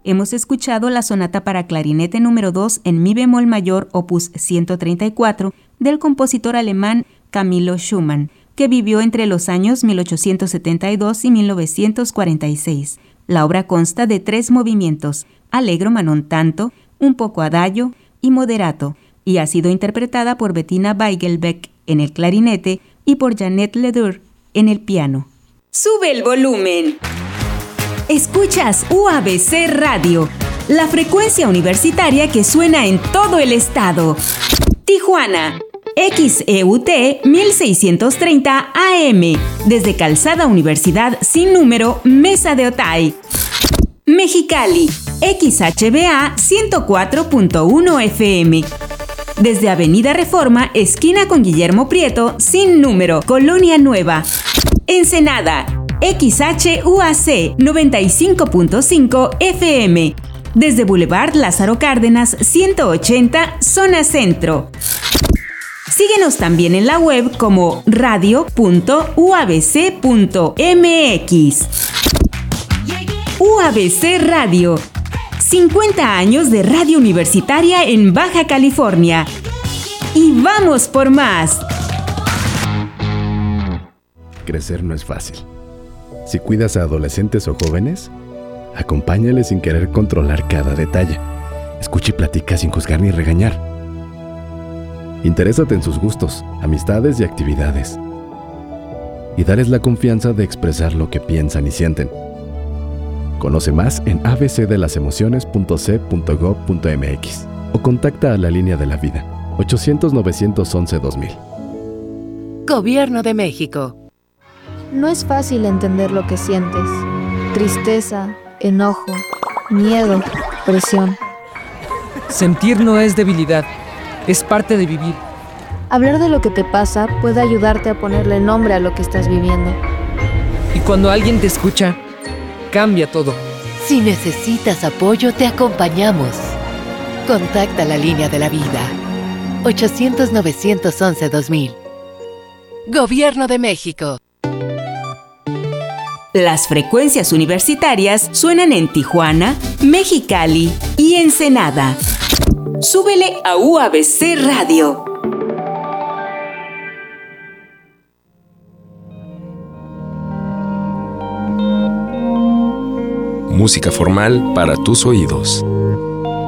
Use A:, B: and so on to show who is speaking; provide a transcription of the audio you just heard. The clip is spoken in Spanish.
A: Hemos escuchado la sonata para clarinete número 2 en mi bemol mayor, opus 134, del compositor alemán Camillo Schumann, que vivió entre los años 1872 y 1946. La obra consta de 3 movimientos, allegro ma non tanto, un poco adagio y moderato, y ha sido interpretada por Bettina Weigelbeck en el clarinete y por Jeanette Ledoux en el piano. ¡Sube el volumen! Escuchas UABC Radio, la frecuencia universitaria que suena en todo el estado. Tijuana, XEUT 1630 AM, desde Calzada Universidad sin número, Mesa de Otay. Mexicali, XHBA 104.1 FM, desde Avenida Reforma, esquina con Guillermo Prieto, sin número, Colonia Nueva. Ensenada, XHUAC 95.5 FM, desde Boulevard Lázaro Cárdenas 180, zona centro. Síguenos también en la web como radio.uabc.mx. UABC Radio, 50 años de radio universitaria en Baja California. ¡Y vamos por más!
B: Crecer no es fácil. Si cuidas a adolescentes o jóvenes, acompáñales sin querer controlar cada detalle. Escucha y platica sin juzgar ni regañar. Interésate en sus gustos, amistades y actividades. Y dales la confianza de expresar lo que piensan y sienten. Conoce más en abcdelasemociones.c.gov.mx o contacta a la Línea de la Vida, 800-911-2000.
C: Gobierno de México.
D: No es fácil entender lo que sientes. Tristeza, enojo, miedo, presión.
E: Sentir no es debilidad, es parte de vivir.
D: Hablar de lo que te pasa puede ayudarte a ponerle nombre a lo que estás viviendo.
E: Y cuando alguien te escucha, cambia todo.
C: Si necesitas apoyo, te acompañamos. Contacta la Línea de la Vida, 800-911-2000. Gobierno de México.
A: Las frecuencias universitarias suenan en Tijuana, Mexicali y Ensenada. Súbele a UABC Radio.
F: Música formal para tus oídos.